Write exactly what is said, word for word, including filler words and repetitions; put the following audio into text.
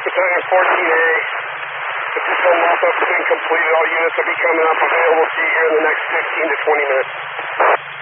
Battalion fourteen A. Official mop-up has been completed. All units will be coming up available to you here in the next fifteen to twenty minutes.